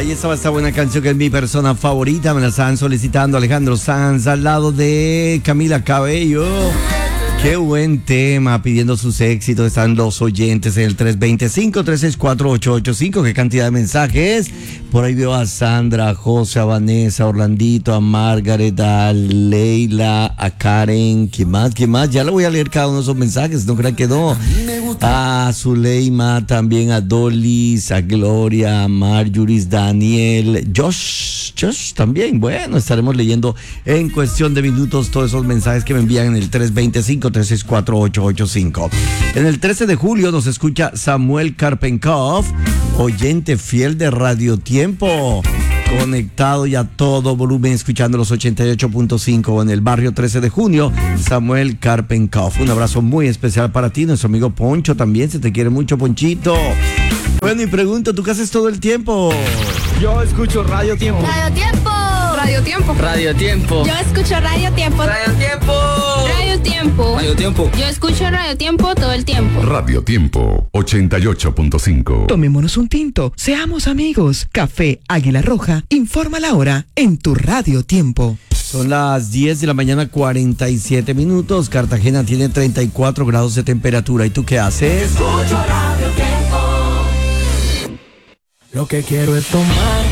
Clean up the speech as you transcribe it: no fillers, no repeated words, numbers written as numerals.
Ahí estaba esta buena canción que es mi persona favorita. Me la estaban solicitando Alejandro Sanz al lado de Camila Cabello. Qué buen tema, pidiendo sus éxitos. Están los oyentes en el 325-364-885. Qué cantidad de mensajes. Por ahí veo a Sandra, a José, a Vanessa, a Orlandito, a Margaret, a Leila, a Karen. ¿Quién más? Ya lo voy a leer cada uno de esos mensajes. No crean que no. A Zuleima, también a Dolis, a Gloria, a Marjuris, Daniel, Josh también. Bueno, estaremos leyendo en cuestión de minutos todos esos mensajes que me envían en el 325-364-885. En el 13 de julio nos escucha Samuel Karpenkov, oyente fiel de Radio Tiempo, conectado y a todo volumen escuchando los 88.5 en el barrio 13 de junio. Samuel Karpenkov, un abrazo muy especial para ti. Nuestro amigo Poncho también, se te quiere mucho, Ponchito. Bueno, y pregunto, ¿tú qué haces todo el tiempo? Yo escucho Radio Tiempo. Radio Tiempo. Radio Tiempo. Radio Tiempo. Yo escucho Radio Tiempo. Radio Tiempo. Radio Tiempo. Radio Tiempo. Yo escucho Radio Tiempo todo el tiempo. Radio Tiempo 88.5. Tomémonos un tinto, seamos amigos. Café Águila Roja informa la hora en tu Radio Tiempo. Son las 10 de la mañana, 47 minutos. Cartagena tiene 34 grados de temperatura. ¿Y tú qué haces? Escucho Radio Tiempo. Lo que quiero es tomar